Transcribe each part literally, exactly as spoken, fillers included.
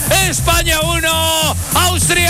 España uno, Austria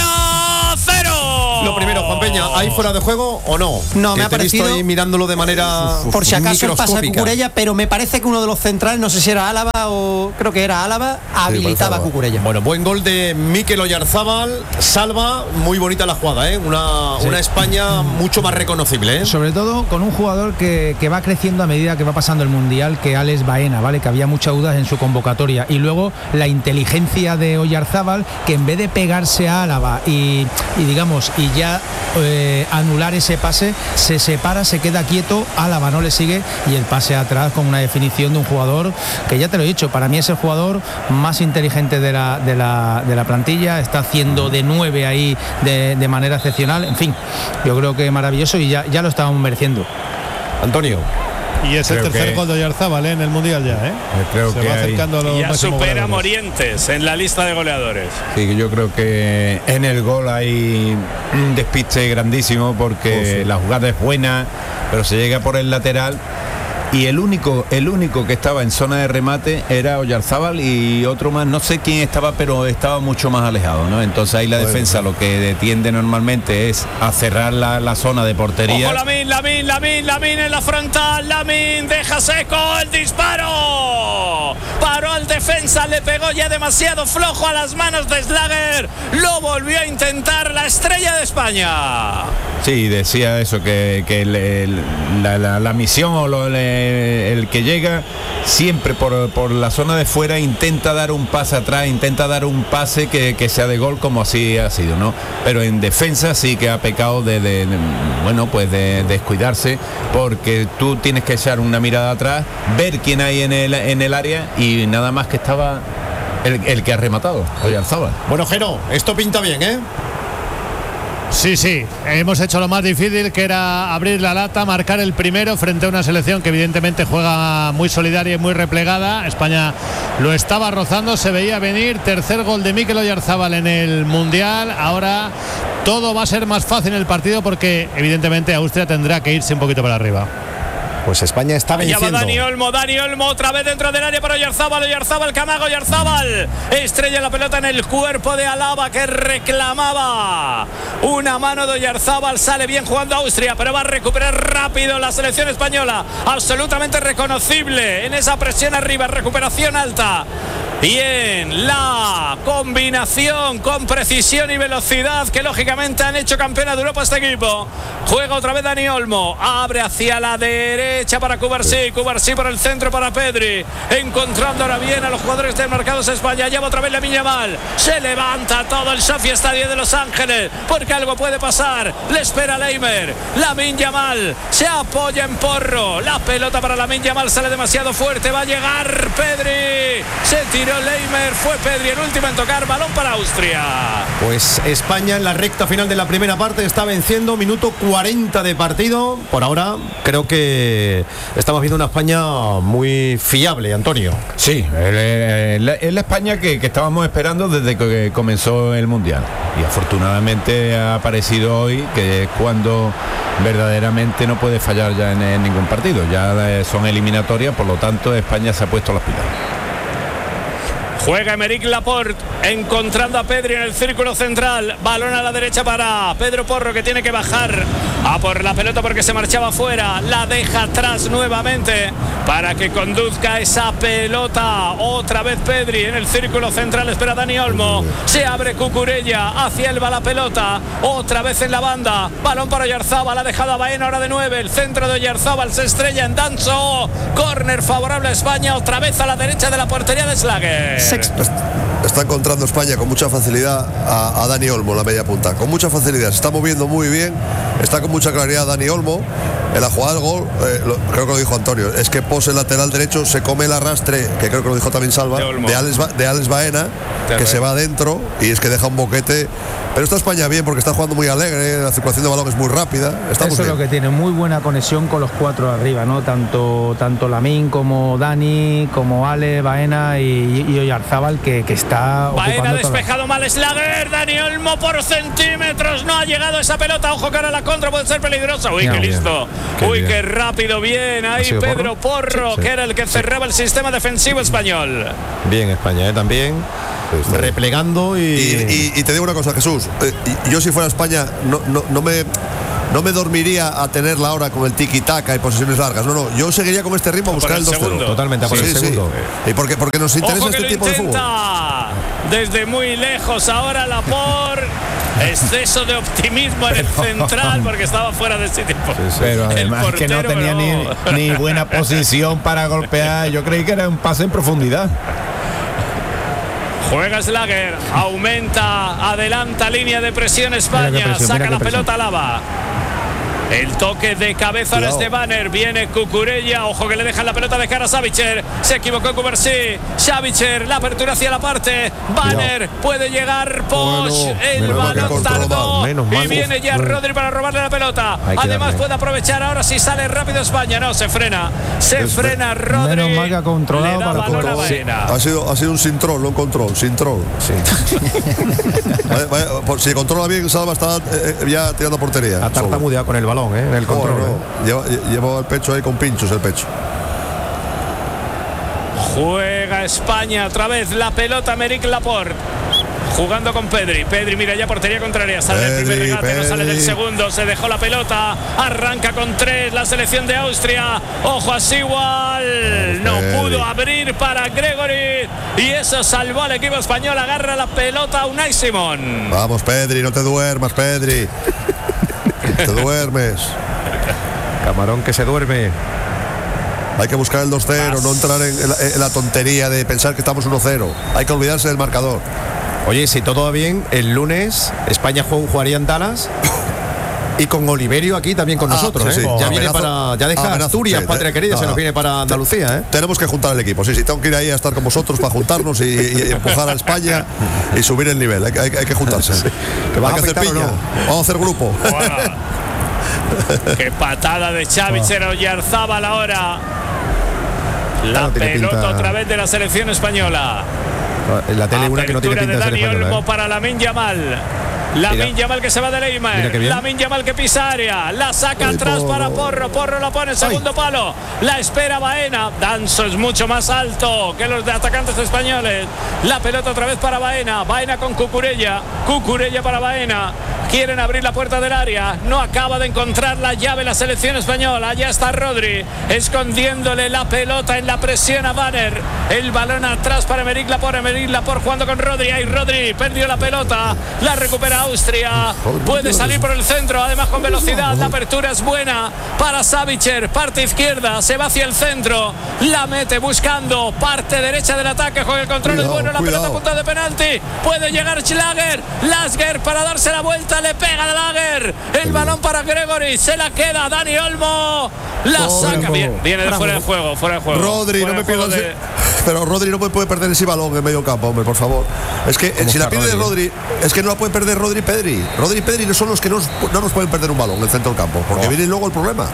cero. Lo primero, Juan Peña, ¿hay fuera de juego o no? No, que me ha te he visto parecido ahí mirándolo de manera por si acaso el pase a microscópica. Cucurella, pero me parece que uno de los centrales, no sé si era Álava o creo que era Álava, habilitaba a Cucurella. Bueno, buen gol de Mikel Oyarzábal, salva, muy bonita la jugada, ¿eh? Una, Sí. una España mucho más reconocible, ¿eh? Sobre todo con un jugador que, que va creciendo a medida que va pasando el Mundial, que Alex Baena, ¿vale? Que había muchas dudas en su convocatoria. Y luego la inteligencia de Oyarzábal, que en vez de pegarse a Álava y, y digamos, y ya eh, anular ese pase, se separa, se queda quieto, Álava no le sigue y el pase atrás con una definición de un jugador que ya te lo he dicho, para mí es el jugador más inteligente de la, de la, de la plantilla, está haciendo de nueve ahí de, de manera excepcional, en fin, yo creo que maravilloso y ya, ya lo estábamos mereciendo. Antonio. Y es el Creo tercer que- gol de Oyarzábal, ¿eh? En el Mundial ya, ¿eh? Creo Se que va hay- acercando a los Y ya máximos supera a goleadores. Morientes en la lista de goleadores. Sí, yo creo que en el gol hay un despiste grandísimo porque Oh, sí. la jugada es buena, pero se llega por el lateral y el único el único que estaba en zona de remate era Oyarzábal y otro más, no sé quién estaba, pero estaba mucho más alejado, ¿no? Entonces ahí la Bueno. defensa lo que tiende normalmente es a cerrar la, la zona de portería. Ojo, Lamin, Lamin, Lamin, Lamin en la frontal. Lamin deja seco el disparo. Paró al defensa, le pegó ya demasiado flojo a las manos de Schlager. Lo volvió a intentar la estrella de España. Sí, decía eso, que, que el- el- la, la- la misión o lo- le- el que llega siempre por, por la zona de fuera intenta dar un pase atrás, intenta dar un pase que, que sea de gol como así ha sido, ¿no? Pero en defensa sí que ha pecado de, de- de, bueno, pues de, descuidarse, porque tú tienes que echar una mirada atrás, ver quién hay en el, en el área y nada más que estaba el, el que ha rematado, Oyarzábal. Bueno, Jero, esto pinta bien, ¿eh? Sí, sí, hemos hecho lo más difícil, que era abrir la lata, marcar el primero frente a una selección que evidentemente juega muy solidaria y muy replegada. España lo estaba rozando, se veía venir. Tercer gol de Mikel Oyarzábal en el Mundial. Ahora todo va a ser más fácil en el partido porque evidentemente Austria tendrá que irse un poquito para arriba. Pues España está Allá va venciendo. Dani Olmo, Dani Olmo otra vez dentro del área para Oyarzábal, Oyarzábal, Camago, Oyarzábal. Estrella la pelota en el cuerpo de Álava que reclamaba una mano de Oyarzábal. Sale bien jugando Austria, pero va a recuperar rápido la selección española. Absolutamente reconocible en esa presión arriba, recuperación alta. Bien, la combinación con precisión y velocidad que lógicamente han hecho campeona de Europa este equipo. Juega otra vez Dani Olmo, abre hacia la derecha para Cubarsí, Cubarsí por el centro para Pedri, encontrando ahora bien a los jugadores desmarcados España. Lleva otra vez Lamine Yamal, se levanta todo el Sophie Stadium de Los Ángeles porque algo puede pasar. Le espera Leimer, Lamine Yamal se apoya en Porro, la pelota para Lamine Yamal sale demasiado fuerte, va a llegar Pedri, se tiró Leimer, fue Pedri el último en tocar, balón para Austria. Pues España en la recta final de la primera parte está venciendo, minuto cuarenta de partido. Por ahora creo que estamos viendo una España muy fiable, Antonio. Sí, es la, es la España que, que estábamos esperando desde que comenzó el Mundial. Y afortunadamente ha aparecido hoy, que es cuando verdaderamente no puede fallar ya en, en ningún partido. Ya eh, son eliminatorias, por lo tanto España se ha puesto las pilas. Juega Emerick Laporte encontrando a Pedri en el círculo central. Balón a la derecha para Pedro Porro, que tiene que bajar a por la pelota porque se marchaba fuera. La deja atrás nuevamente para que conduzca esa pelota. Otra vez Pedri en el círculo central. Espera Dani Olmo. Se abre Cucurella. Hacia él va la pelota. Otra vez en la banda. Balón para Oyarzábal. Ha dejado a Baena ahora de nueve. El centro de Oyarzábal se estrella en Danso. Córner favorable a España. Otra vez a la derecha de la portería de Schlager. Está encontrando España con mucha facilidad a, a Dani Olmo, la media punta. Con mucha facilidad, se está moviendo muy bien. Está con mucha claridad Dani Olmo. En la jugada del gol, eh, lo, creo que lo dijo Antonio, es que pose el lateral derecho, se come el arrastre, que creo que lo dijo también Salva, de, de Alex, Ba- de Alex Baena, de que se va adentro y es que deja un boquete. Pero está España bien porque está jugando muy alegre, la circulación de balón es muy rápida. Estamos Eso es bien. lo que tiene, muy buena conexión con los cuatro arriba, ¿no? Tanto, tanto Lamine como Dani, como Ale, Baena y, y Oyarzábal, que, que está Baena ocupando toda- despejado mal Schlager. Dani Olmo por centímetros. No ha llegado esa pelota. Ojo que ahora la contra puede ser peligrosa. Uy, Bien, qué bien. listo. Qué Uy, bien. qué rápido. Bien. Ahí sido Pedro Porro, Sí, sí. que era el que cerraba el sistema defensivo español. Bien España, ¿eh? También. replegando y... Y, y, y te digo una cosa, Jesús, eh, yo si fuera España no, no, no me... No me dormiría a tenerla ahora con el tiki-taka y posesiones largas. No, no, yo seguiría con este ritmo a buscar el dos cero. Totalmente, a por sí, el segundo. Sí. Y porque, porque nos interesa Ojo este que tipo de fútbol. Desde muy lejos ahora Laporte. Exceso de optimismo en el central porque estaba fuera de sitio. Sí, sí. Pero además portero, que no tenía pero... ni, ni buena posición para golpear. Yo creí que era un pase en profundidad. Juega Schlager, aumenta, adelanta línea de presión España, presión, saca la pelota a Lava. El toque de cabeza ahora es de Banner. Viene Cucurella. Ojo que le dejan la pelota de cara a Savicer. Se equivocó Cubarsí. Savicer, la apertura hacia la parte. Banner Cuidado. Puede llegar Poch. Bueno, el balón tardó. Y viene ya bueno. Rodri para robarle la pelota. Además puede aprovechar ahora si sale rápido España. No, se frena. Se es frena Rodri. Menos mal que ha controlado para control. Sí. Ha sido, ha sido un sin troll, no un control. Sin troll. Sí. vaya, vaya, por, si controla bien, Salva está eh, ya tirando portería. Ha tartamudeado con el balón. ¿eh? En el control. Oh, no. lleva, lleva el pecho ahí con pinchos el pecho. Juega España otra vez la pelota Aymeric Laporte. Jugando con Pedri. Pedri mira ya portería contraria. Sale Pedri, el primer regate, Pedri. No sale del segundo. Se dejó la pelota. Arranca con tres la selección de Austria. Ojo a Sigual. No Pedri. Pudo abrir para Gregory. Y eso salvó al equipo español. Agarra la pelota Unai Simón. Vamos, Pedri, no te duermas, Pedri. Te duermes. Camarón que se duerme. Hay que buscar el dos cero, no entrar en, en, la, en la tontería de pensar que estamos uno cero. Hay que olvidarse del marcador. Oye, si todo va bien, el lunes España jugaría en Dallas y con Oliverio aquí también con ah, nosotros. Sí, ¿eh? sí. Ya viene para, ya deja amenazo, Asturias, sí, patria querida, no, se nos viene para Andalucía. ¿eh? Tenemos que juntar el equipo. Sí, sí, tengo que ir ahí a estar con vosotros para juntarnos y, y, y empujar a España y subir el nivel. Hay, hay, hay que juntarse. Sí. ¿Te vas hay a que hacer piña. No? Vamos a hacer grupo. Qué patada de Savicer a Oyarzábal ahora. La no pelota pinta... otra vez de la selección española. La tele una que no tiene pinta de ser Dani española, Olmo ¿eh? para Lamine Yamal. Lamine Yamal que se va de Neymar. Lamine Yamal que pisa área. La saca Ay, atrás porro. para Porro. Porro la pone en segundo Ay. palo. La espera Baena. Danso es mucho más alto que los de atacantes españoles. La pelota otra vez para Baena. Baena con Cucurella. Cucurella para Baena. Quieren abrir la puerta del área. No acaba de encontrar la llave la selección española. Ya está Rodri escondiéndole la pelota en la presión a Banner. El balón atrás para Aymeric Laporte. Aymeric Laporte jugando con Rodri. Ahí Rodri perdió la pelota. La recupera Austria. Puede salir por el centro. Además con velocidad. La apertura es buena para Savicer. Parte izquierda. Se va hacia el centro. La mete buscando parte derecha del ataque. Juega el control. Cuidado, es bueno. La cuidado. pelota a punto de penalti. Puede llegar Schlager. Lasger para darse la vuelta. Le pega a Lager. El balón para Gregory. Se la queda Dani Olmo. La oh, saca bien. Viene de fuera del juego. Fuera del juego. Rodri, fuera no me pierdas. De... Pero Rodri no puede perder ese balón en medio campo, hombre, por favor. Es que si la pierde Rodri, es que no la puede perder Rodri y Pedri. Rodri y Pedri no son los que nos, no nos pueden perder un balón en el centro del campo. Porque oh. viene luego el problema.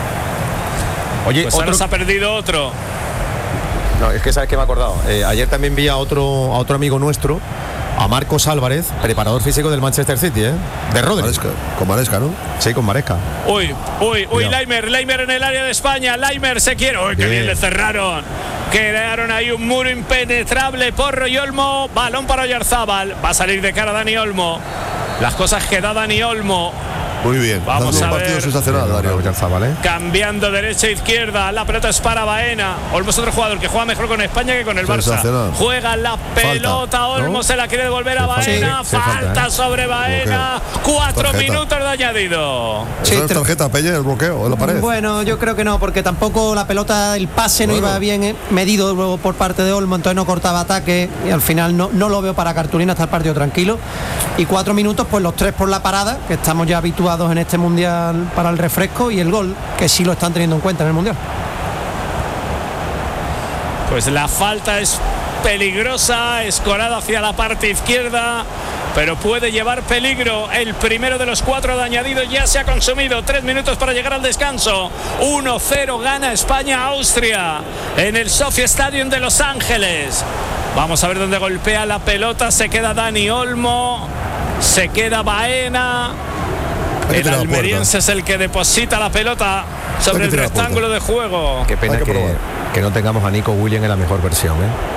Oye, pues ahora se ha perdido otro. No, es que sabes que me he acordado. Eh, ayer también vi a otro, a otro amigo nuestro, a Marcos Álvarez, preparador físico del Manchester City, ¿eh? De Rodri. Maresca, con Maresca, ¿no? Sí, con Maresca. Uy, uy, uy, Laimer, Laimer en el área de España. Laimer se quiere. Uy, qué bien, bien le cerraron. Crearon ahí un muro impenetrable. Porro y Olmo. Balón para Oyarzábal. Va a salir de cara Dani Olmo. Las cosas que da Dani Olmo. Muy bien, vamos a un partido ver. sensacional, Darío. ¿eh? Cambiando derecha e izquierda, la pelota es para Baena. Olmo es otro jugador que juega mejor con España que con el Barça. Juega la pelota, falta, Olmo ¿no? se la quiere devolver a Baena. Sí, falta, falta ¿eh? sobre Baena. Cuatro tarjeta. minutos de añadido. Sí, ¿Eso es tarjeta, Peña, el bloqueo en la pared? Bueno, yo creo que no, porque tampoco la pelota, el pase bueno. no iba bien eh, medido luego por parte de Olmo, entonces no cortaba ataque y al final no, no lo veo para cartulina, está el partido tranquilo. Y cuatro minutos, pues los tres por la parada, que estamos ya habituados en este mundial para el refresco, y el gol, que sí lo están teniendo en cuenta en el mundial. Pues la falta es peligrosa, escorada hacia la parte izquierda, pero puede llevar peligro. El primero de los cuatro de añadido ya se ha consumido. Tres minutos para llegar al descanso. uno cero gana España a Austria en el Sophie Stadium de Los Ángeles. Vamos a ver dónde golpea la pelota. Se queda Dani Olmo, se queda Baena. El almeriense es el que deposita la pelota sobre el rectángulo de juego. Qué pena que, que, que no tengamos a Nico Williams en la mejor versión, ¿eh?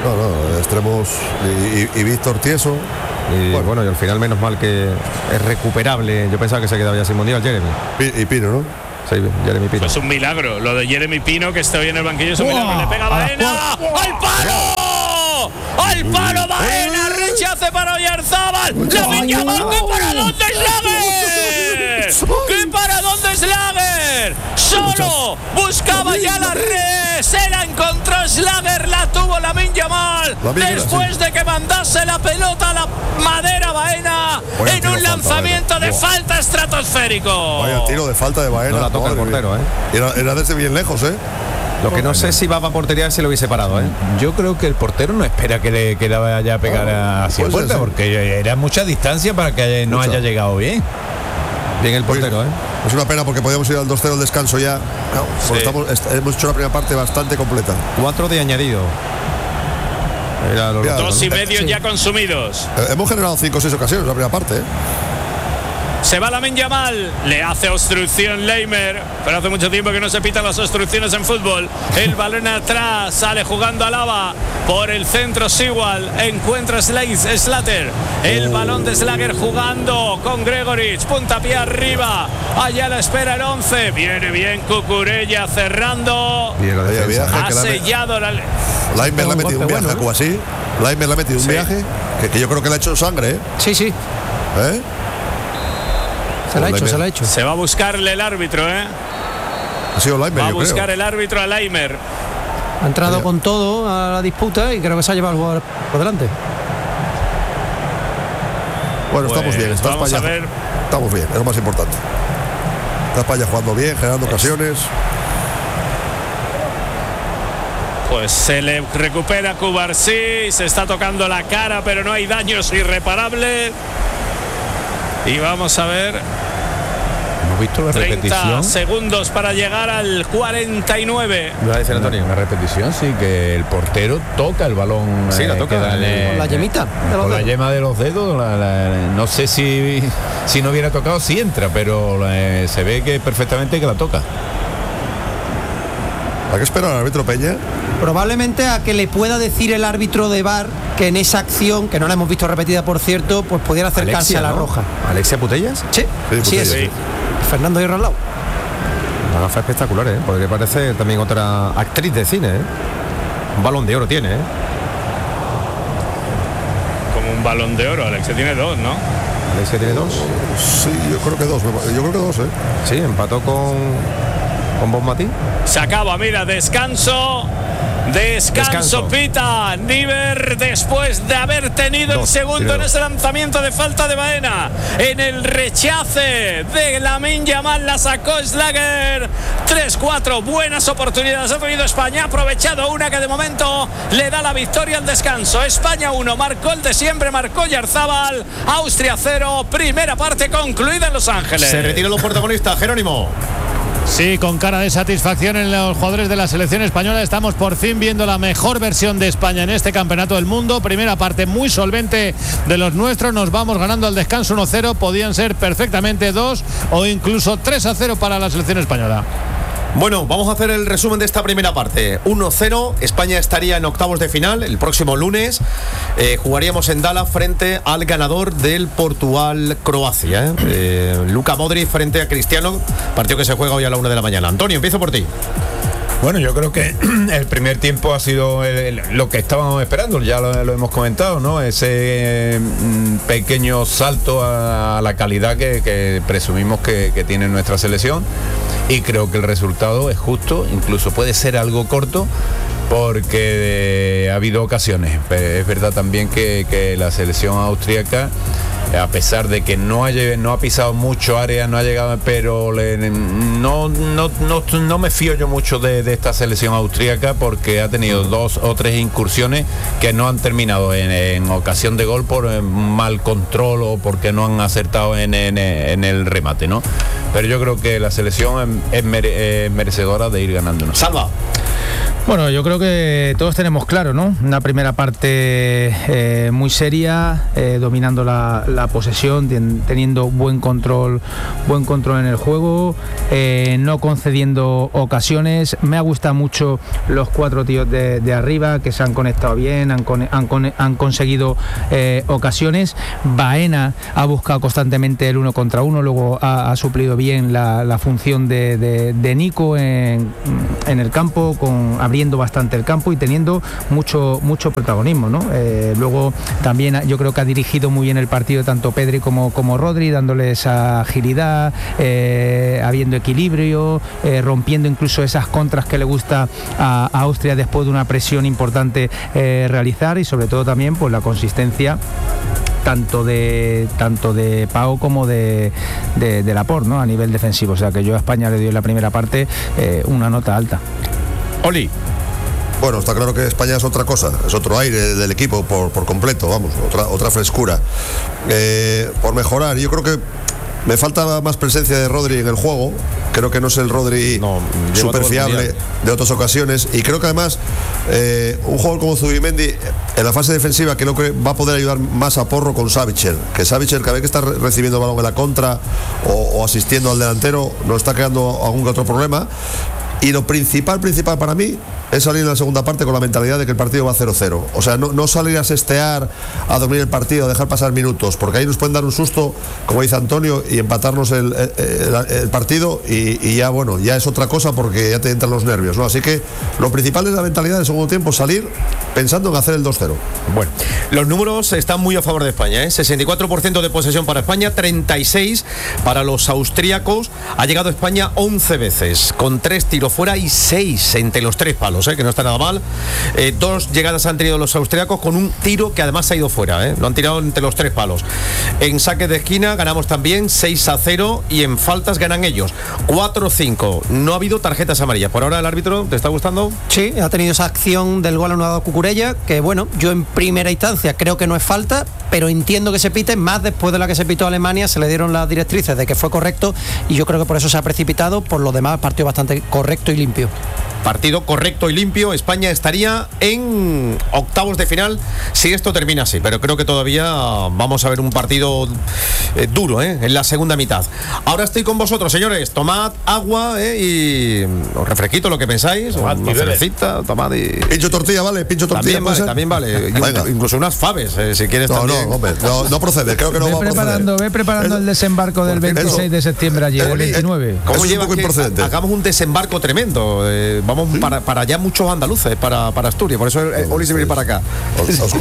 No, no, extremos y, y, y Víctor Tieso. Y bueno. bueno, y al final menos mal que es recuperable. Yo pensaba que se quedaba ya sin mundial, Jeremy. Y, y Pino, ¿no? Sí, Jeremy Pino. Es un milagro. Lo de Jeremy Pino, que está hoy en el banquillo, es un milagro. Le pega Baena. ¡Al palo! ¡Al palo Baena! Rechace para Oyarzábal. ¡Lamine Yamal! ¿Qué para dónde es Lager? ¿Qué para dónde es Lager? Solo buscaba ya la red. Se la encontró Slager, la tuvo Lamine Yamal. Después de que mandase la pelota a la madera Baena en un lanzamiento de falta estratosférico. Vaya tiro de falta de Baena. No la toca el portero, ¿eh? Era, era desde bien lejos, ¿eh? Lo que no sé si va a portería si lo hubiese parado, ¿eh? Yo creo que el portero no espera que le, que la vaya a pegar oh, hacia pues puerta, porque era mucha distancia para que no Mucha. haya llegado bien. Bien el portero, ¿eh? Es una pena porque podíamos ir al dos cero al descanso ya. No, sí. estamos, est hemos hecho la primera parte bastante completa. Cuatro de añadido. Era lo Ya, Dos y medio sí. ya consumidos. Eh, hemos generado cinco o seis ocasiones en la primera parte, ¿eh? Se va Lamine Yamal, le hace obstrucción Leimer, pero hace mucho tiempo que no se pitan las obstrucciones en fútbol. El balón atrás, sale jugando Alaba por el centro Sewell, encuentra Slater, Slater. El balón de Slager jugando con Gregorich, puntapié arriba, allá la espera el once, viene bien Cucurella cerrando. Bien la defensa. Viaje, Ha que la- sellado la... Laimer le ha Un metido un golpe viaje bueno, a Cuba así. Laimer le ha metido un Sí. viaje que, que yo creo que le ha hecho sangre, ¿eh? Sí, sí, ¿Eh? se la ha Pues hecho, Leimer. se la ha hecho. Se va a buscarle el árbitro, ¿eh? Ha sido Laimer, Va a yo buscar creo. el árbitro a Leimer. Ha entrado Vaya. con todo a la disputa y creo que se ha llevado el jugador por delante. Bueno, Pues estamos bien. Está vamos España. a ver. Estamos bien, es lo más importante. Está España jugando bien, generando ocasiones. Pues se le recupera Cubarsí, se está tocando la cara, pero no hay daños irreparables. Y vamos a ver, Hemos visto la treinta repetición. segundos para llegar al cuarenta y nueve. ¿Lo va a decir Antonio? Una repetición, sí, que el portero toca el balón. Sí, la eh, toca. que da en el- Con la yemita de los Con la dedos. yema de los dedos. la- la- no sé si, si no hubiera tocado, si entra, pero eh, se ve que perfectamente que la toca. Hay que esperar al árbitro Peña. Probablemente a que le pueda decir el árbitro de V A R que en esa acción, que no la hemos visto repetida por cierto, pues pudiera acercarse Alexia, a la ¿no? roja. ¿Alexia Putellas? Sí, Sí, sí, Putellas, es. sí. Fernando Hierro al lado. Una gafa espectacular, ¿eh? Podría parecer también otra actriz de cine, ¿eh? Un balón de oro tiene, ¿eh? Como un balón de oro, Alex, tiene dos, ¿no? Alexia tiene dos. Sí, yo creo que dos. me- Yo creo que dos, ¿eh? Sí, empató con, con Bon Mati. Se acaba, mira, descanso. Descanso, Descanso. pita Niver después de haber tenido Dos, el segundo tiene en dos. ese lanzamiento de falta de Baena. En el rechace de Lamine Yamal la sacó Slager. tres cuatro, buenas oportunidades ha tenido España. Ha aprovechado una que de momento le da la victoria al descanso. España uno, marcó el de siempre, marcó Yarzábal. Austria cero, primera parte concluida en Los Ángeles. Se retiran los protagonistas, Jerónimo. Sí, con cara de satisfacción en los jugadores de la selección española. Estamos por fin viendo la mejor versión de España en este campeonato del mundo. Primera parte muy solvente de los nuestros. Nos vamos ganando al descanso uno cero. Podían ser perfectamente dos o incluso tres a cero para la selección española. Bueno, vamos a hacer el resumen de esta primera parte. uno cero, España estaría en octavos de final el próximo lunes. Eh, jugaríamos en Dallas frente al ganador del Portugal-Croacia. ¿eh? Eh, Luka Modric frente a Cristiano, partido que se juega hoy a la una de la mañana. Antonio, empiezo por ti. Bueno, yo creo que el primer tiempo ha sido el- el- lo que estábamos esperando, ya lo, lo hemos comentado, ¿no? Ese mm, pequeño salto a, a la calidad que, que presumimos que, que tiene nuestra selección, y creo que el resultado es justo, incluso puede ser algo corto, porque eh, ha habido ocasiones. Pero es verdad también que, que la selección austríaca, a pesar de que no ha, lle- no ha pisado mucho área, no ha llegado, pero le- no, no, no, no me fío yo mucho de, de esta selección austríaca, porque ha tenido dos o tres incursiones que no han terminado en, en ocasión de gol por eh, mal control o porque no han acertado en, en- en el remate, ¿no? Pero yo creo que la selección es, mere- es merecedora de ir ganándonos. Salva. Bueno, yo creo que todos tenemos claro, ¿no? Una primera parte eh, muy seria, eh, dominando la, la posesión, ten, teniendo buen control, buen control en el juego, eh, no concediendo ocasiones. Me ha gustado mucho los cuatro tíos de, de arriba, que se han conectado bien, han, con, han, con, han conseguido eh, ocasiones. Baena ha buscado constantemente el uno contra uno, luego ha, ha suplido bien la, la función de, de, de Nico en, en el campo, con abriendo bastante el campo y teniendo mucho mucho protagonismo, ¿no? Eh, luego también yo creo que ha dirigido muy bien el partido tanto Pedri como, como Rodri, dándole esa agilidad, eh, habiendo equilibrio, eh, rompiendo incluso esas contras que le gusta a, a Austria después de una presión importante eh, realizar, y sobre todo también pues la consistencia tanto de tanto de Pau como de, de, de Laporte, ¿no? A nivel defensivo. O sea que yo a España le doy en la primera parte eh, una nota alta. Oli. Bueno, está claro que España es otra cosa, es otro aire del equipo por, por completo, vamos, otra, otra frescura. Eh, por mejorar, yo creo que me falta más presencia de Rodri en el juego. Creo que no es el Rodri no, súper fiable de otras ocasiones. Y creo que además eh, un jugador como Zubimendi en la fase defensiva creo que va a poder ayudar más a Porro con Savitzer. Que Savitzer cada vez que está recibiendo balón en la contra o, o asistiendo al delantero nos está creando algún que otro problema. Y lo principal, principal para mí es salir en la segunda parte con la mentalidad de que el partido va cero cero. O sea, no, no salir a sestear, a dormir el partido, a dejar pasar minutos, porque ahí nos pueden dar un susto, como dice Antonio, y empatarnos el, el, el partido y, y ya, bueno, ya es otra cosa porque ya te entran los nervios, ¿no? Así que lo principal es la mentalidad del segundo tiempo, salir pensando en hacer el dos cero. Bueno, los números están muy a favor de España, ¿eh? sesenta y cuatro por ciento de posesión para España, treinta y seis para los austríacos. Ha llegado a España once veces, con tres tiros fuera y seis entre los tres palos, ¿eh? que no está nada mal. Eh, dos llegadas han tenido los austríacos con un tiro que además ha ido fuera, ¿eh? Lo han tirado entre los tres palos. En saques de esquina ganamos también seis a cero y en faltas ganan ellos cuatro cinco. No ha habido tarjetas amarillas. Por ahora el árbitro, ¿te está gustando? Sí, ha tenido esa acción del gol anulado a Cucurella, que bueno, yo en primera instancia creo que no es falta, pero entiendo que se pite, más después de la que se pitó a Alemania, se le dieron las directrices de que fue correcto y yo creo que por eso se ha precipitado. Por lo demás, partido bastante correcto y limpio. Partido correcto y limpio. España estaría en octavos de final si esto termina así, pero creo que todavía vamos a ver un partido eh, duro ¿eh? en la segunda mitad. Ahora estoy con vosotros, señores. Tomad agua ¿eh? y un refresquito, lo que pensáis, tomad, una cervecita, tomad y... Pincho tortilla, ¿vale? Pincho tortilla. También vale, también vale. Incluso unas faves, eh, si quieres. No, también. no, hombre, no, no procede, creo que no ve va a preparando, proceder. Ve preparando el desembarco del veintiséis eso, de septiembre allí, el veintinueve. ¿Cómo lleva que hagamos un desembarco tremendo? Eh, vamos ¿Sí? para, para allá muchos andaluces, para, para Asturias, por eso eh, Oli se viene para acá. Os, os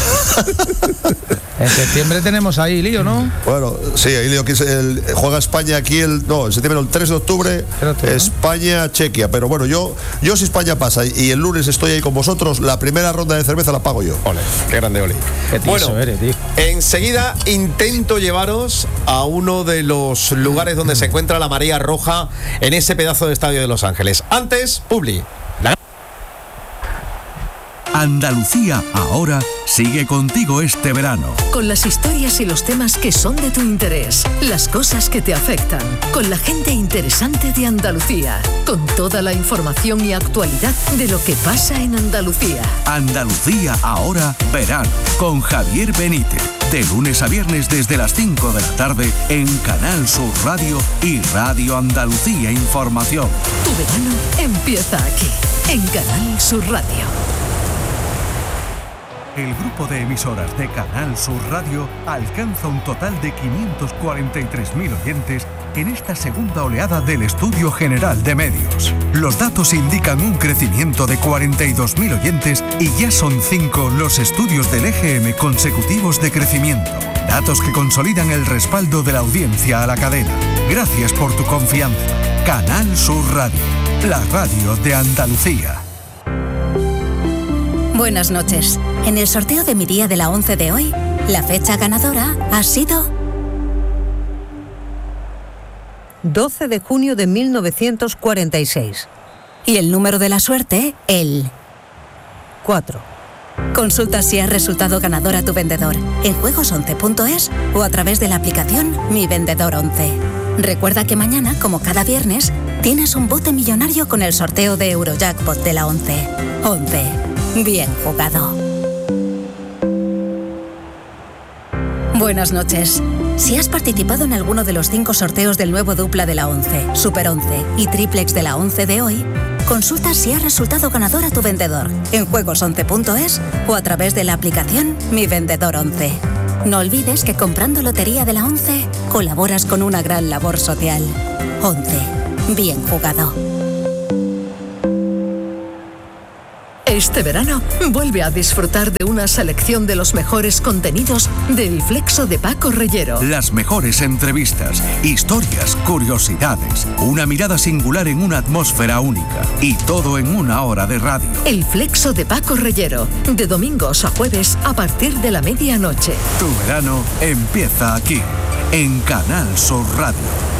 en septiembre tenemos ahí lío, ¿no? Bueno, sí, ahí lío que el, juega España aquí el no, en septiembre, el tres de octubre, España, Chequia. Pero bueno, yo, yo si España pasa y el lunes estoy ahí con vosotros, la primera ronda de cerveza la pago yo. Ole, qué grande, Oli. Qué bueno, eres, tío. Enseguida intento llevaros a uno de los lugares donde se encuentra la marea roja en ese pedazo de estadio de Los Ángeles. Antes, Publi. La... Andalucía ahora sigue contigo este verano. Con las historias y los temas que son de tu interés, las cosas que te afectan, con la gente interesante de Andalucía, con toda la información y actualidad de lo que pasa en Andalucía. Andalucía ahora verano, con Javier Benítez. De lunes a viernes desde las cinco de la tarde en Canal Sur Radio y Radio Andalucía Información. Tu verano empieza aquí, en Canal Sur Radio. El grupo de emisoras de Canal Sur Radio alcanza un total de quinientos cuarenta y tres mil oyentes en esta segunda oleada del Estudio General de Medios. Los datos indican un crecimiento de cuarenta y dos mil oyentes y ya son cinco los estudios del E G M consecutivos de crecimiento. Datos que consolidan el respaldo de la audiencia a la cadena. Gracias por tu confianza. Canal Sur Radio, la radio de Andalucía. Buenas noches. En el sorteo de mi día de la once de hoy, la fecha ganadora ha sido... doce de junio de mil novecientos cuarenta y seis. Y el número de la suerte, el... cuatro. Consulta si has resultado ganador a tu vendedor en juegos once punto es o a través de la aplicación Mi Vendedor once. Recuerda que mañana, como cada viernes, tienes un bote millonario con el sorteo de Eurojackpot de la once. once. Bien jugado. Buenas noches. Si has participado en alguno de los cinco sorteos del nuevo dupla de la once, Super once y Triplex de la once de hoy, consulta si ha resultado ganador a tu vendedor en juegos once punto es o a través de la aplicación Mi Vendedor once. No olvides que comprando Lotería de la once colaboras con una gran labor social. once. Bien jugado. Este verano, vuelve a disfrutar de una selección de los mejores contenidos del Flexo de Paco Reyero. Las mejores entrevistas, historias, curiosidades, una mirada singular en una atmósfera única y todo en una hora de radio. El Flexo de Paco Reyero, de domingos a jueves a partir de la medianoche. Tu verano empieza aquí, en Canal Sur Radio.